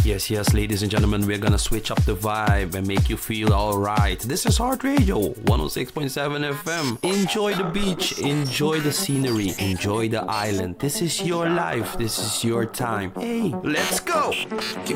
Yes, yes, ladies and gentlemen, we're gonna switch up the vibe and make you feel alright. This is Heart Radio 106.7 FM. Enjoy the beach, enjoy the scenery, enjoy the island. This is your life, this is your time. Hey, let's go!